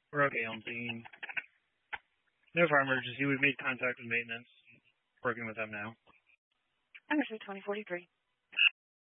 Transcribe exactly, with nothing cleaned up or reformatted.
We're okay on scene. No fire emergency. We've made contact with maintenance. Working with them now. Understood, twenty forty-three.